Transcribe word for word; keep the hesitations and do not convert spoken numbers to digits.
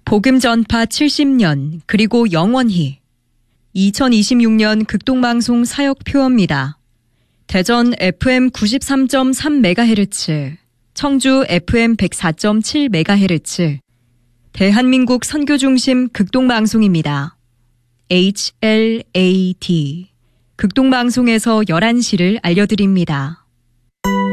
복음 전파 칠십 년 그리고 영원히 이천이십육 년 극동방송 사역표어입니다. 대전 에프엠 구십삼 점 삼 메가헤르츠, 청주 에프엠 백사 점 칠 메가헤르츠, 대한민국 선교중심 극동방송입니다. 에이치 엘 에이 디 극동방송에서 열한 시를 알려드립니다.